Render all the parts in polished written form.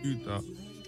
You thought.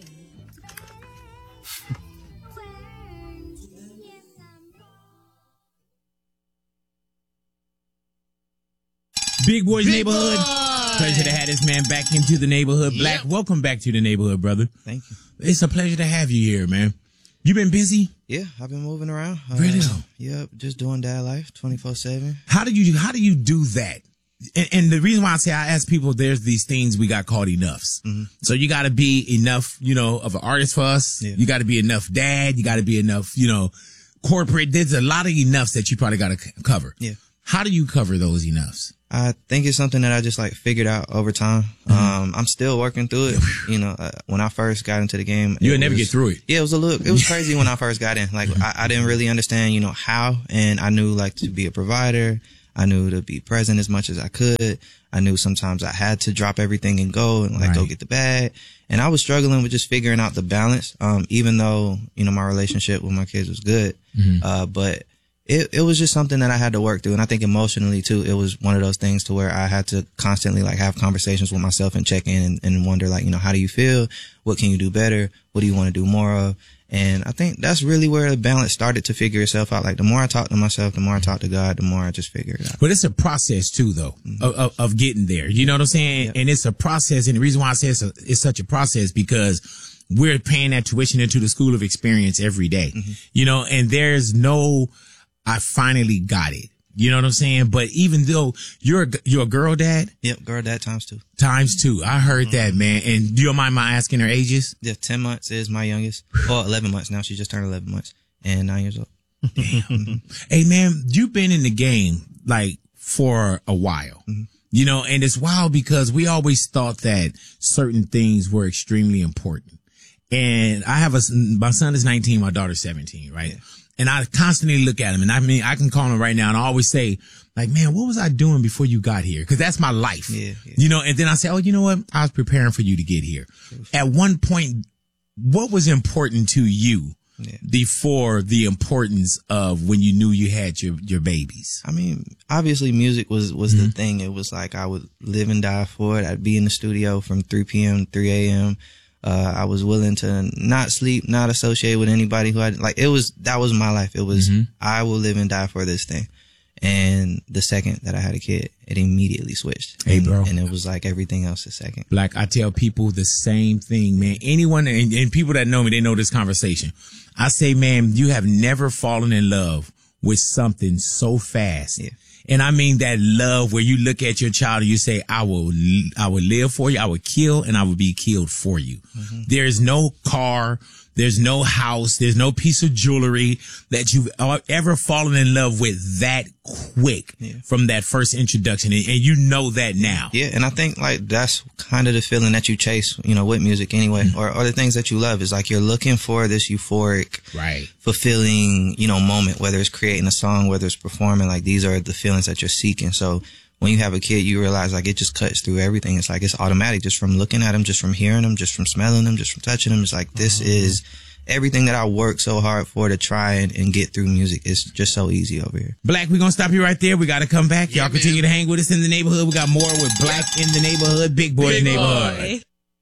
Big Boys Neighborhood. Pleasure to have this man back into the neighborhood. Black, welcome back to the neighborhood, brother. Thank you. It's a pleasure to have you here, man. You been busy? Yeah, I've been moving around. Really? Yep, just doing dad life 24/7. How do you do that? And the reason why I say I ask people, there's these things we got called enoughs. Mm-hmm. So you got to be enough, of an artist for us. Yeah. You got to be enough dad. You got to be enough, corporate. There's a lot of enoughs that you probably got to cover. Yeah. How do you cover those enoughs? I think it's something that I just figured out over time. Mm-hmm. I'm still working through it. When I first got into the game, you'll never get through it. Yeah, it was crazy when I first got in. I didn't really understand, how, and I knew to be a provider. I knew to be present as much as I could. I knew sometimes I had to drop everything and go and go get the bag. And I was struggling with just figuring out the balance. Even though, my relationship with my kids was good. Mm-hmm. But it was just something that I had to work through. And I think emotionally too, it was one of those things to where I had to constantly have conversations with myself and check in and wonder how do you feel? What can you do better? What do you want to do more of? And I think that's really where the balance started to figure itself out. The more I talk to myself, the more I talk to God, the more I just figure it out. But it's a process too, though, mm-hmm. of getting there. You know what I'm saying? Yep. And it's a process. And the reason why I say it's such a process because we're paying that tuition into the school of experience every day, mm-hmm. And there's no, I finally got it. You know what I'm saying? But even though you're a girl dad? Yep, girl dad times two. Times two. I heard that, man. And do you mind my asking her ages? Yeah, 10 months is my youngest. 11 months now. She just turned 11 months and 9 years old. Damn. Hey, man, you've been in the game for a while. Mm-hmm. And it's wild because we always thought that certain things were extremely important. And I have my son is 19, my daughter's 17, right? Yeah. And I constantly look at him, and I can call him right now, and I always say, man, what was I doing before you got here? Because that's my life. Yeah. And then I say, oh, you know what? I was preparing for you to get here. At one point, what was important to you before the importance of when you knew you had your babies? I mean, obviously music was mm-hmm. the thing. It was I would live and die for it. I'd be in the studio from 3 p.m. to 3 a.m. I was willing to not sleep, not associate with anybody who that was my life. It was, mm-hmm. I will live and die for this thing. And the second that I had a kid, it immediately switched. Hey, bro. And it was everything else a second. Black, I tell people the same thing, man. Anyone and people that know me, they know this conversation. I say, man, you have never fallen in love with something so fast. Yeah. And I mean that love where you look at your child and you say, I will live for you. I will kill and I will be killed for you. Mm-hmm. There's no car. There's no house. There's no piece of jewelry that you've ever fallen in love with that quick from that first introduction. And you know that now. Yeah. And I think that's kind of the feeling that you chase, with music anyway, mm-hmm. or the things that you love is you're looking for this euphoric, fulfilling, moment, whether it's creating a song, whether it's performing, these are the feelings that you're seeking. So when you have a kid, you realize it just cuts through everything. It's it's automatic just from looking at them, just from hearing them, just from smelling them, just from touching them. It's this is everything that I work so hard for to try and get through music. It's just so easy over here. Black, we're going to stop you right there. We got to come back. Y'all continue to hang with us in the neighborhood. We got more with Black in the neighborhood, Big Boys Neighborhood.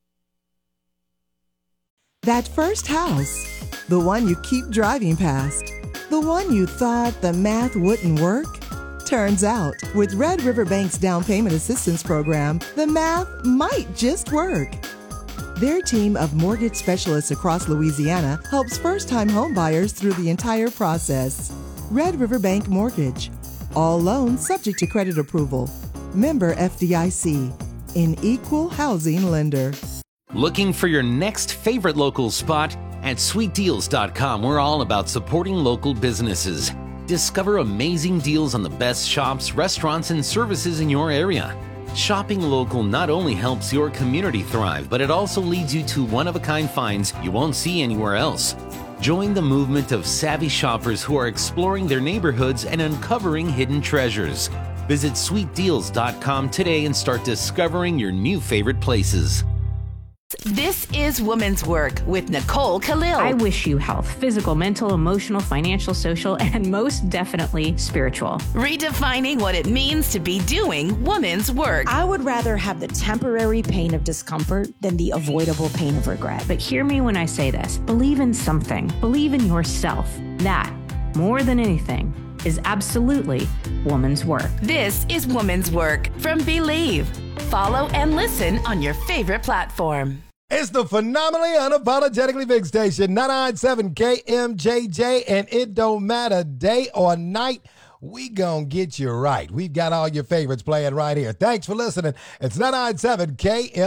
That first house, the one you keep driving past, the one you thought the math wouldn't work. Turns out, with Red River Bank's down payment assistance program, the math might just work. Their team of mortgage specialists across Louisiana helps first-time homebuyers through the entire process. Red River Bank Mortgage. All loans subject to credit approval. Member FDIC. An equal housing lender. Looking for your next favorite local spot? At sweetdeals.com, we're all about supporting local businesses. Discover amazing deals on the best shops, restaurants, and services in your area. Shopping local not only helps your community thrive, but it also leads you to one-of-a-kind finds you won't see anywhere else. Join the movement of savvy shoppers who are exploring their neighborhoods and uncovering hidden treasures. Visit sweetdeals.com today and start discovering your new favorite places. This is Woman's Work with Nicole Khalil. I wish you health, physical, mental, emotional, financial, social, and most definitely spiritual. Redefining what it means to be doing woman's work. I would rather have the temporary pain of discomfort than the avoidable pain of regret. But hear me when I say this. Believe in something. Believe in yourself. That, more than anything, is absolutely woman's work. This is Woman's Work from Believe. Follow and listen on your favorite platform. It's the phenomenally unapologetically big station, 997 KMJJ, and it don't matter day or night. We gonna get you right. We've got all your favorites playing right here. Thanks for listening. It's 997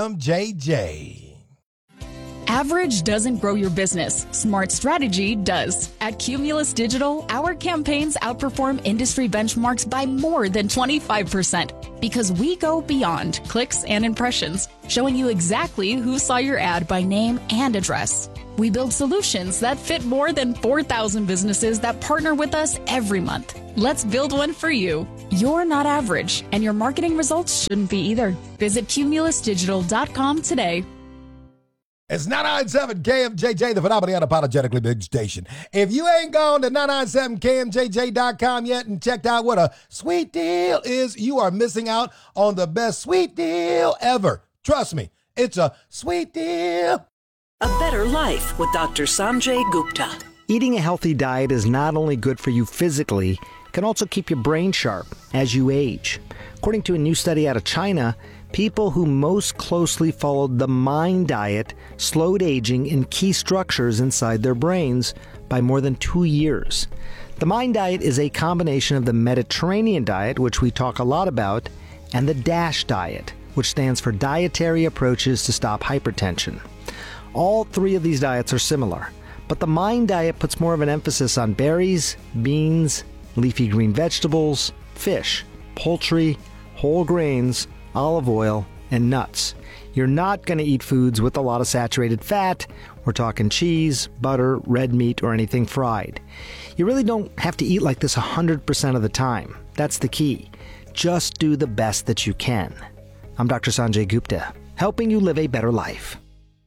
KMJJ. Average doesn't grow your business. Smart strategy does. At Cumulus Digital, our campaigns outperform industry benchmarks by more than 25% because we go beyond clicks and impressions, showing you exactly who saw your ad by name and address. We build solutions that fit more than 4,000 businesses that partner with us every month. Let's build one for you. You're not average, and your marketing results shouldn't be either. Visit cumulusdigital.com today. It's 997 KMJJ, the phenomenally unapologetically big station. If you ain't gone to 997KMJJ.com yet and checked out what a sweet deal is, you are missing out on the best sweet deal ever. Trust me, it's a sweet deal. A Better Life with Dr. Sanjay Gupta. Eating a healthy diet is not only good for you physically, it can also keep your brain sharp as you age. According to a new study out of China, people who most closely followed the MIND diet slowed aging in key structures inside their brains by more than 2 years. The MIND diet is a combination of the Mediterranean diet, which we talk a lot about, and the DASH diet, which stands for Dietary Approaches to Stop Hypertension. All three of these diets are similar, but the MIND diet puts more of an emphasis on berries, beans, leafy green vegetables, fish, poultry, whole grains, olive oil, and nuts. You're not going to eat foods with a lot of saturated fat. We're talking cheese, butter, red meat, or anything fried. You really don't have to eat like this 100% of the time. That's the key. Just do the best that you can. I'm Dr. Sanjay Gupta, helping you live a better life.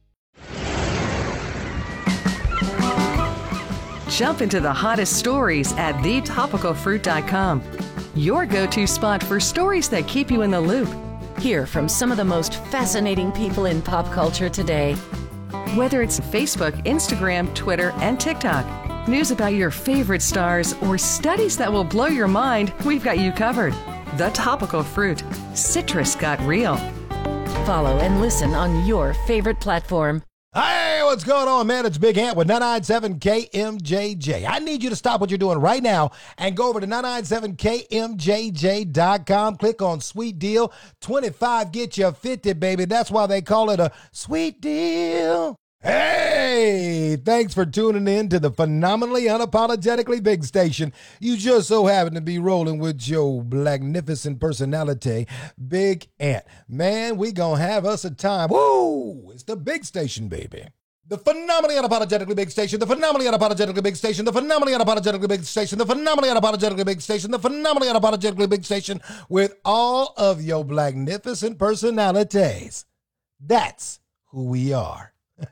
Jump into the hottest stories at thetopicalfruit.com. Your go-to spot for stories that keep you in the loop. Hear from some of the most fascinating people in pop culture today. Whether it's Facebook, Instagram, Twitter, and TikTok, news about your favorite stars, or studies that will blow your mind, we've got you covered. The Topical Fruit. Citrus got real. Follow and listen on your favorite platform. Hey, what's going on, man? It's Big Ant with 997 KMJJ. I need you to stop what you're doing right now and go over to 997KMJJ.com. Click on Sweet Deal. 25 get you 50, baby. That's why they call it a sweet deal. Hey, thanks for tuning in to the phenomenally unapologetically big station. You just so happen to be rolling with your magnificent personality, Big Ant. Man, we gonna have us a time. Woo! It's the big station, baby. The phenomenally unapologetically big station, the phenomenally unapologetically big station, the phenomenally unapologetically big station, the phenomenally unapologetically big station, the phenomenally unapologetically big station with all of your magnificent personalities. That's who we are.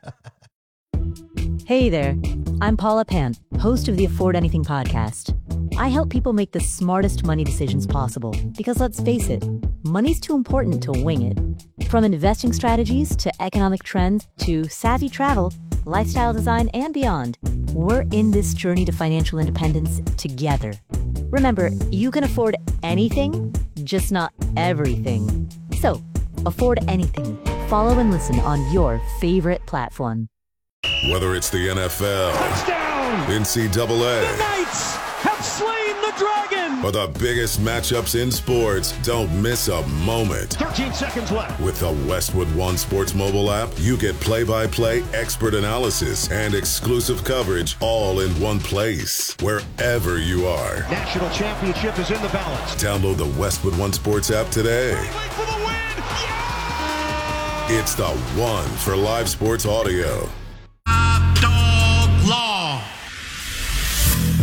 Hey there, I'm Paula Pant, host of the Afford Anything podcast. I help people make the smartest money decisions possible because let's face it, money's too important to wing it. From investing strategies to economic trends to savvy travel, lifestyle design, and beyond, we're in this journey to financial independence together. Remember, you can afford anything, just not everything. So, afford anything. Follow and listen on your favorite platform. Whether it's the NFL, touchdown, NCAA, the Knights have slain the dragon, or the biggest matchups in sports, don't miss a moment. 13 seconds left. With the Westwood One Sports mobile app, you get play-by-play expert analysis and exclusive coverage all in one place, wherever you are. National championship is in the balance. Download the Westwood One Sports app today. For the win. Yeah! It's the one for live sports audio. Dog Law.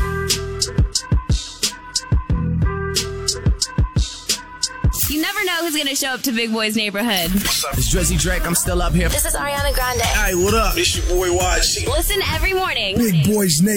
You never know who's going to show up to Big Boy's neighborhood? What's up? It's Drizzy Drake. I'm still up here. This is Ariana Grande. Hey, what up? It's your boy YG. Listen every morning. Big Boy's neighborhood.